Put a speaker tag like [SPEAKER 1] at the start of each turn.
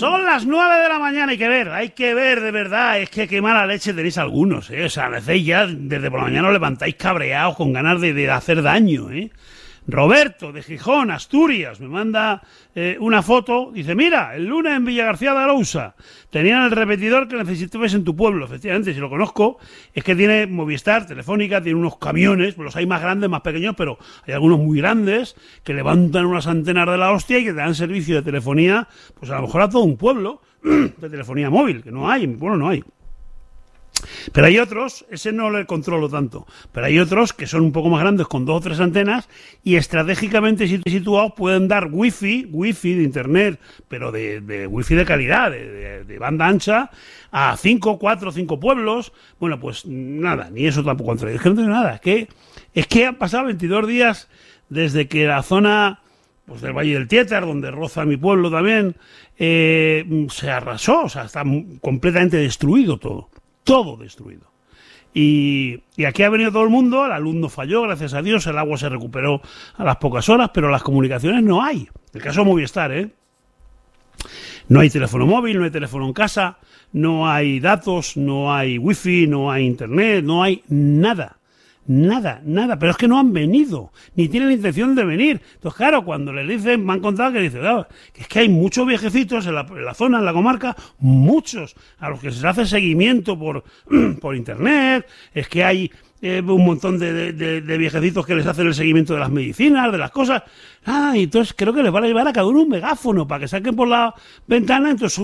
[SPEAKER 1] Son las 9 de la mañana, hay que ver, de verdad, es que qué mala leche tenéis algunos, ¿eh? O sea, a veces ya desde por la mañana os levantáis cabreados con ganas de hacer daño, ¿eh? Roberto, de Gijón, Asturias, me manda una foto, dice, mira, el lunes en Villagarcía de Arousa tenían el repetidor que necesitabas en tu pueblo. Efectivamente, si lo conozco, es que tiene Movistar, Telefónica, tiene unos camiones, pues los hay más grandes, más pequeños, pero hay algunos muy grandes que levantan unas antenas de la hostia y que te dan servicio de telefonía, pues a lo mejor a todo un pueblo, de telefonía móvil, que no hay, en mi pueblo no hay. Pero hay otros, ese no lo controlo tanto, pero hay otros que son un poco más grandes con 2 o 3 antenas y estratégicamente situados pueden dar wifi de internet, pero de wifi de calidad, de banda ancha, a 5 pueblos. Bueno, pues nada, ni eso tampoco controlo. Es que no tengo nada, es que han pasado 22 días desde que la zona, pues, del Valle del Tietar, donde roza mi pueblo también, se arrasó, o sea, está completamente destruido todo destruido. Y aquí ha venido todo el mundo, la luz no falló, gracias a Dios, el agua se recuperó a las pocas horas, pero las comunicaciones no hay. El caso de Movistar, no hay teléfono móvil, no hay teléfono en casa, no hay datos, no hay wifi, no hay internet, no hay nada, pero es que no han venido, ni tienen la intención de venir. Entonces, claro, cuando les dicen, me han contado que dicen, claro, que es que hay muchos viejecitos en la zona, en la comarca, muchos, a los que se les hace seguimiento por internet, es que hay un montón de viejecitos que les hacen el seguimiento de las medicinas, de las cosas, y entonces creo que les van a llevar a cada uno un megáfono para que saquen por la ventana, entonces